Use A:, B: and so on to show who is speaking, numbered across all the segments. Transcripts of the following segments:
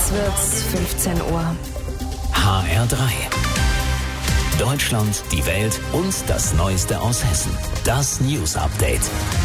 A: Jetzt wird's 15 Uhr.
B: HR3. Deutschland, die Welt und das Neueste aus Hessen. Das News Update.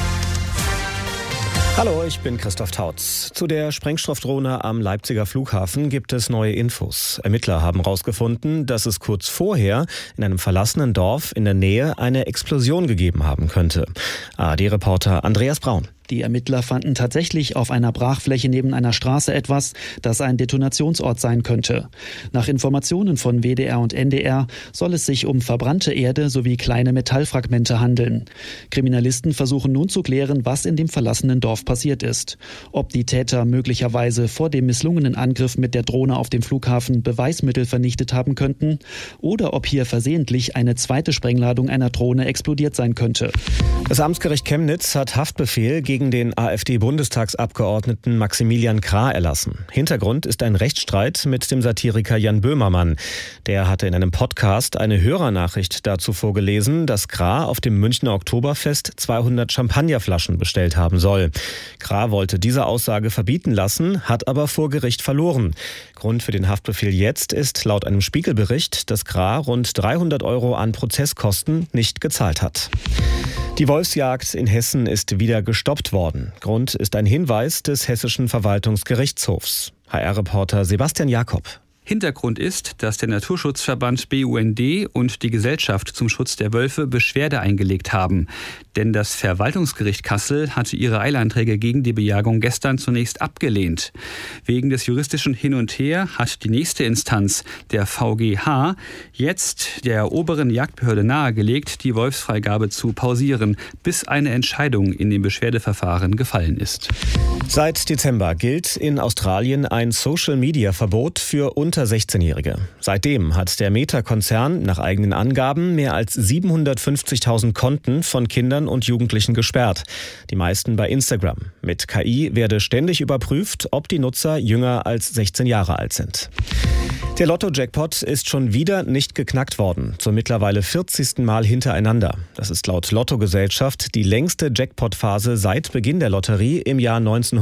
C: Hallo, ich bin Christoph Tautz. Zu der Sprengstoffdrohne am Leipziger Flughafen gibt es neue Infos. Ermittler haben herausgefunden, dass es kurz vorher in einem verlassenen Dorf in der Nähe eine Explosion gegeben haben könnte. ARD-Reporter Andreas Braun.
D: Die Ermittler fanden tatsächlich auf einer Brachfläche neben einer Straße etwas, das ein Detonationsort sein könnte. Nach Informationen von WDR und NDR soll es sich um verbrannte Erde sowie kleine Metallfragmente handeln. Kriminalisten versuchen nun zu klären, was in dem verlassenen Dorf passiert ist. Ob die Täter möglicherweise vor dem misslungenen Angriff mit der Drohne auf dem Flughafen Beweismittel vernichtet haben könnten oder ob hier versehentlich eine zweite Sprengladung einer Drohne explodiert sein könnte.
C: Das Amtsgericht Chemnitz hat Haftbefehl gegen den AfD-Bundestagsabgeordneten Maximilian Krah erlassen. Hintergrund ist ein Rechtsstreit mit dem Satiriker Jan Böhmermann. Der hatte in einem Podcast eine Hörernachricht dazu vorgelesen, dass Krah auf dem Münchner Oktoberfest 200 Champagnerflaschen bestellt haben soll. Krah wollte diese Aussage verbieten lassen, hat aber vor Gericht verloren. Grund für den Haftbefehl jetzt ist laut einem Spiegelbericht, dass Krah rund 300 € an Prozesskosten nicht gezahlt hat. Die Wolfsjagd in Hessen ist wieder gestoppt worden. Grund ist ein Hinweis des Hessischen Verwaltungsgerichtshofs. HR-Reporter Sebastian Jakob.
E: Hintergrund ist, dass der Naturschutzverband BUND und die Gesellschaft zum Schutz der Wölfe Beschwerde eingelegt haben. Denn das Verwaltungsgericht Kassel hatte ihre Eilanträge gegen die Bejagung gestern zunächst abgelehnt. Wegen des juristischen Hin und Her hat die nächste Instanz, der VGH, jetzt der oberen Jagdbehörde nahegelegt, die Wolfsfreigabe zu pausieren, bis eine Entscheidung in dem Beschwerdeverfahren gefallen ist.
C: Seit Dezember gilt in Australien ein Social-Media-Verbot für unter 16-Jährige. Seitdem hat der Meta-Konzern nach eigenen Angaben mehr als 750.000 Konten von Kindern und Jugendlichen gesperrt. Die meisten bei Instagram. Mit KI werde ständig überprüft, ob die Nutzer jünger als 16 Jahre alt sind. Der Lotto-Jackpot ist schon wieder nicht geknackt worden, zum mittlerweile 40. Mal hintereinander. Das ist laut Lottogesellschaft die längste Jackpot-Phase seit Beginn der Lotterie im Jahr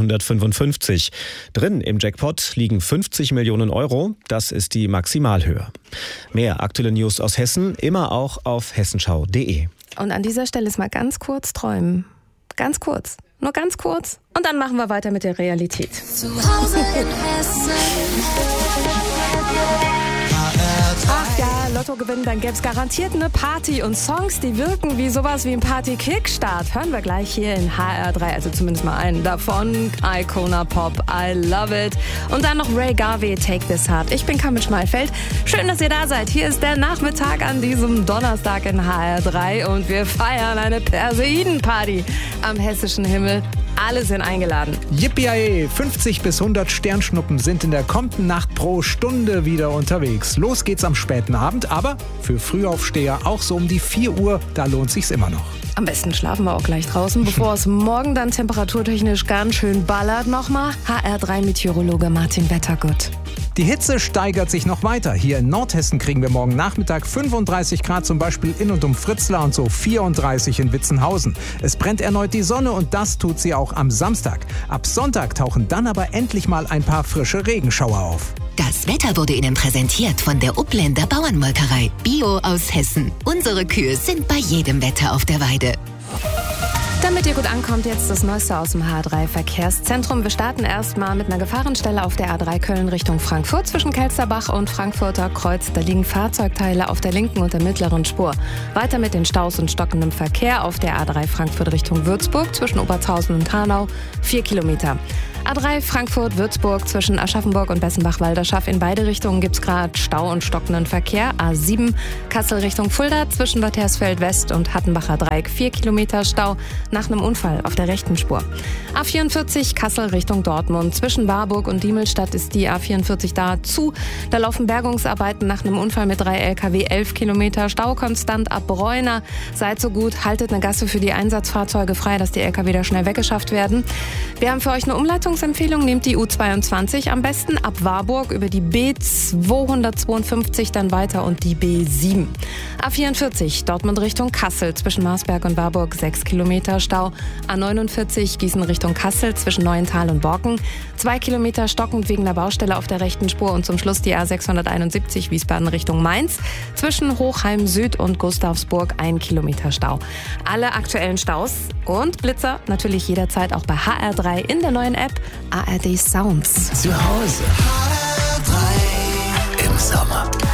C: 1955. Drin im Jackpot liegen 50 Millionen €. Das ist die Maximalhöhe. Mehr aktuelle News aus Hessen immer auch auf hessenschau.de.
A: Und an dieser Stelle ist mal ganz kurz träumen. Ganz kurz. Nur ganz kurz. Und dann machen wir weiter mit der Realität.
F: Zu Hause in Hessen.
A: Ach ja, Lotto gewinnen, dann gäbe es garantiert eine Party und Songs, die wirken wie sowas wie ein Party-Kickstart. Hören wir gleich hier in HR3, also zumindest mal einen davon. Icona Pop, I love it. Und dann noch Ray Garvey, Take This Heart. Ich bin Carmen Schmalfeld. Schön, dass ihr da seid. Hier ist der Nachmittag an diesem Donnerstag in HR3 und wir feiern eine Perseidenparty am hessischen Himmel. Alle sind eingeladen.
G: Yippie! 50 bis 100 Sternschnuppen sind in der kommenden Nacht pro Stunde wieder unterwegs. Los geht's am späten Abend, aber für Frühaufsteher auch so um die 4 Uhr, da lohnt sich's immer noch.
A: Am besten schlafen wir auch gleich draußen, bevor es morgen dann temperaturtechnisch ganz schön ballert. Nochmal HR3-Meteorologe Martin Wettergut.
G: Die Hitze steigert sich noch weiter. Hier in Nordhessen kriegen wir morgen Nachmittag 35 Grad, zum Beispiel in und um Fritzlar und so 34 in Witzenhausen. Es brennt erneut die Sonne und das tut sie auch am Samstag. Ab Sonntag tauchen dann aber endlich mal ein paar frische Regenschauer auf.
H: Das Wetter wurde Ihnen präsentiert von der Upländer Bauernmolkerei. Bio aus Hessen. Unsere Kühe sind bei jedem Wetter auf der Weide.
A: Damit ihr gut ankommt, jetzt das Neueste aus dem H3-Verkehrszentrum. Wir starten erstmal mit einer Gefahrenstelle auf der A3 Köln Richtung Frankfurt zwischen Kelsterbach und Frankfurter Kreuz. Da liegen Fahrzeugteile auf der linken und der mittleren Spur. Weiter mit den Staus und stockendem Verkehr auf der A3 Frankfurt Richtung Würzburg zwischen Obertshausen und Hanau 4 Kilometer. A3 Frankfurt-Würzburg zwischen Aschaffenburg und Bessenbach-Walderschaff. In beide Richtungen gibt's gerade Stau und stockenden Verkehr. A7 Kassel Richtung Fulda zwischen Bad Hersfeld West und Hattenbacher Dreieck 4 Kilometer Stau nach einem Unfall auf der rechten Spur. A44 Kassel Richtung Dortmund. Zwischen Warburg und Diemelstadt ist die A44 da zu. Da laufen Bergungsarbeiten nach einem Unfall mit 3 LKW 11 Kilometer Stau konstant ab Bräuner. Seid so gut, haltet eine Gasse für die Einsatzfahrzeuge frei, dass die LKW da schnell weggeschafft werden. Wir haben für euch eine Umleitung Fahrichtungsempfehlung nehmt die U22 am besten ab Warburg über die B252 dann weiter und die B7. A44 Dortmund Richtung Kassel zwischen Marsberg und Warburg 6 Kilometer Stau. A49 Gießen Richtung Kassel zwischen Neuental und Borken 2 Kilometer stockend wegen der Baustelle auf der rechten Spur und zum Schluss die A671 Wiesbaden Richtung Mainz zwischen Hochheim Süd und Gustavsburg 1 Kilometer Stau. Alle aktuellen Staus und Blitzer natürlich jederzeit auch bei HR3 in der neuen App ARD Sounds.
B: Zu Hause. HR3 im Sommer.